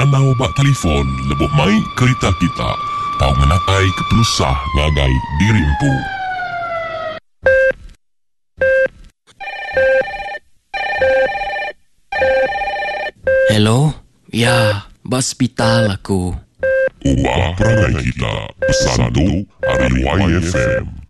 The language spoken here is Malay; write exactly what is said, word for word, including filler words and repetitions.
Nanau bak telefon lebih mai kereta kita. Tahu menakai kepelusah ngagai dirimpu. Hello? Ya, hospital aku. Ubah perangai kita. Pesan tu hari Y F M.